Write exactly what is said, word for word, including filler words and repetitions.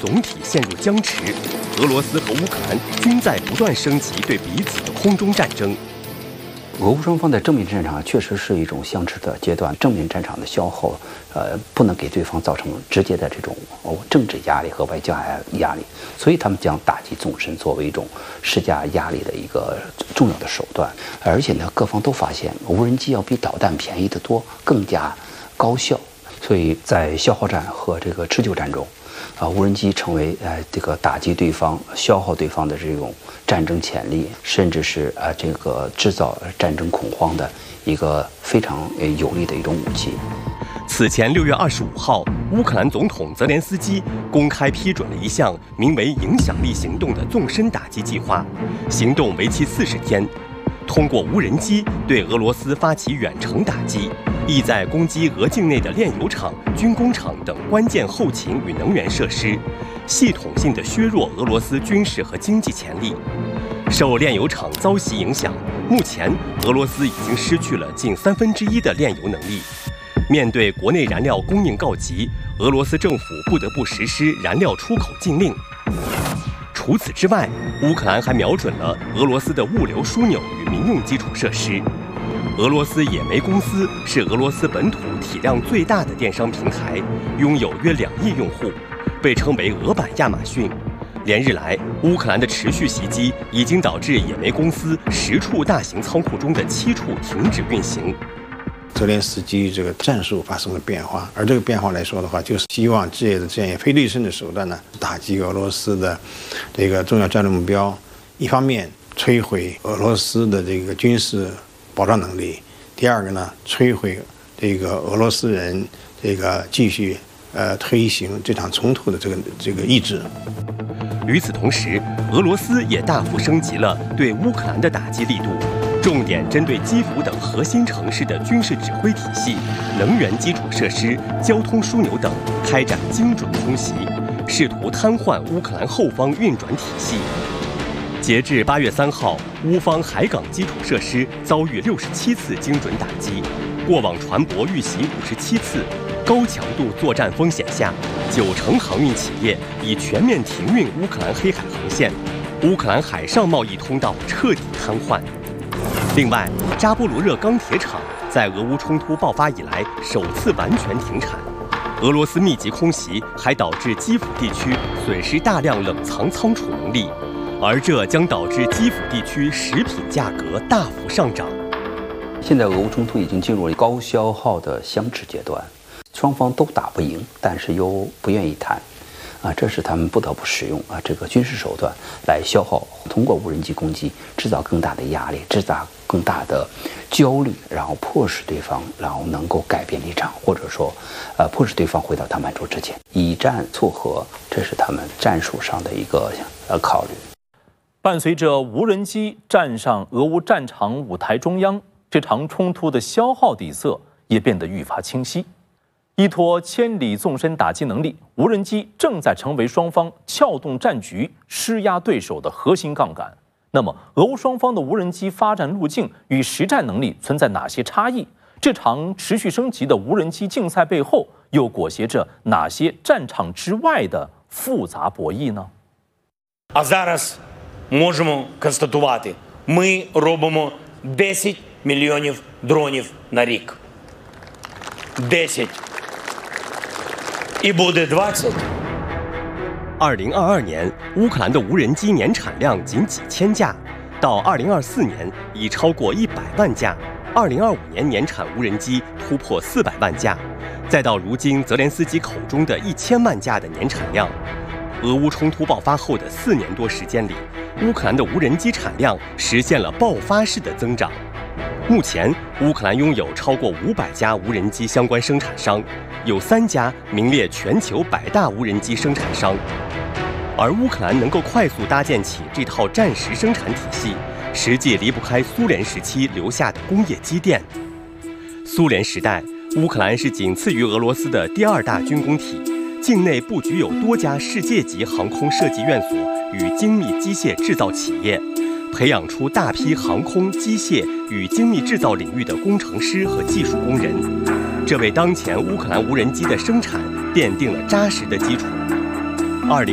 总体陷入僵持，俄罗斯和乌克兰均在不断升级对彼此的空中战争。 俄乌双方在正面战场确实是一种相持的阶段，正面战场的消耗，呃，不能给对方造成直接的这种哦政治压力和外交压力，所以他们将打击纵深作为一种施加压力的一个重要的手段。而且呢，各方都发现无人机要比导弹便宜得多，更加高效，所以在消耗战和这个持久战中，啊，无人机成为呃这个打击对方、消耗对方的这种战争潜力，甚至是呃这个制造战争恐慌的一个非常有力的一种武器。 此前六月二十五号，乌克兰总统泽连斯基公开批准了一项名为“影响力行动”的纵深打击计划，行动为期四十天，通过无人机对俄罗斯发起远程打击，意在攻击俄境内的炼油厂、军工厂等关键后勤与能源设施，系统性地削弱俄罗斯军事和经济潜力。受炼油厂遭袭影响，目前俄罗斯已经失去了近三分之一的炼油能力。面对国内燃料供应告急，俄罗斯政府不得不实施燃料出口禁令。除此之外，乌克兰还瞄准了俄罗斯的物流枢纽与民用基础设施。俄罗斯野莓公司是俄罗斯本土体量最大的电商平台，拥有约两亿用户，被称为俄版亚马逊。连日来，乌克兰的持续袭击已经导致野莓公司十处大型仓库中的七处停止运行。 泽连斯基这个战术发生了变化，而这个变化来说的话，就是希望借着这样非对称的手段呢，打击俄罗斯的这个重要战略目标。一方面摧毁俄罗斯的这个军事保障能力，第二个呢，摧毁这个俄罗斯人这个继续呃推行这场冲突的这个这个意志。 与此同时，俄罗斯也大幅升级了对乌克兰的打击力度。重点针对基辅等核心城市的军事指挥体系、能源基础设施、交通枢纽等开展精准空袭，试图瘫痪乌克兰后方运转体系。截至八月三号，乌方海港基础设施遭遇六十七次精准打击，过往船舶遇袭五十七次。高强度作战风险下，九成航运企业已全面停运乌克兰黑海航线，乌克兰海上贸易通道彻底瘫痪。另外，扎波罗热钢铁厂在俄乌冲突爆发以来首次完全停产。俄罗斯密集空袭还导致基辅地区损失大量冷藏仓储能力，而这将导致基辅地区食品价格大幅上涨。 现在俄乌冲突已经进入了高消耗的相持阶段，双方都打不赢，但是又不愿意谈。啊，这是他们不得不使用啊这个军事手段来消耗，通过无人机攻击制造更大的压力，制造更大的焦虑，然后迫使对方然后能够改变立场，或者说呃迫使对方回到谈判桌之前，以战促和，这是他们战术上的一个呃考虑。 伴随着无人机站上俄乌战场舞台中央，这场冲突的消耗底色也变得愈发清晰。依托千里纵深打击能力，无人机正在成为双方撬动战局、施压对手的核心杠杆。那么，俄乌双方的无人机发展路径与实战能力存在哪些差异？这场持续升级的无人机竞赛背后，又裹挟着哪些战场之外的复杂博弈呢？ А зараз можемо констатувати, ми робимо десять мільйонів дронів на рік. десять. 二零二二年，乌克兰的无人机年产量仅几千架，到二零二四年已超过一百万架。二零二五年年产无人机突破四百万架，再到如今泽连斯基口中的一千万架的年产量。俄乌冲突爆发后的四年多时间里，乌克兰的无人机产量实现了爆发式的增长。目前，乌克兰拥有超过五百家无人机相关生产商，有三家名列全球百大无人机生产商。而乌克兰能够快速搭建起这套战时生产体系，实际离不开苏联时期留下的工业积淀。苏联时代，乌克兰是仅次于俄罗斯的第二大军工体，境内布局有多家世界级航空设计院所与精密机械制造企业，培养出大批航空、机械与精密制造领域的工程师和技术工人，这为当前乌克兰无人机的生产奠定了扎实的基础。